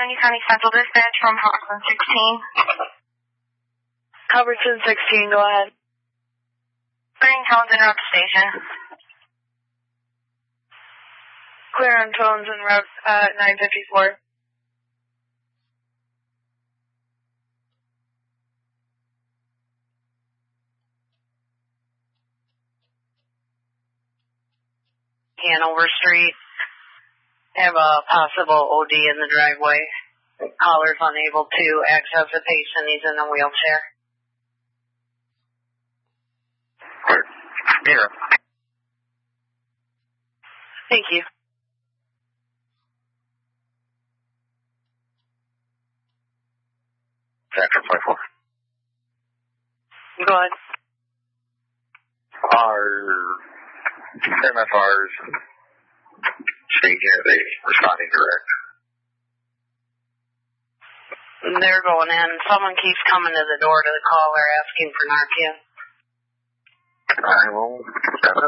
Allegheny County Central Dispatch from Hobson 16. Hubbardson 16, go ahead. Clearing tones en route to station. Clear on tones en route 954. Hanover Street. Have a possible OD in the driveway. The caller's unable to access the patient. He's in a wheelchair. Here. Thank you. Factor 54. Go ahead. Our MFRs saying here they responding direct. They're going in. Someone keeps coming to the door to the caller asking for Narcan. I will have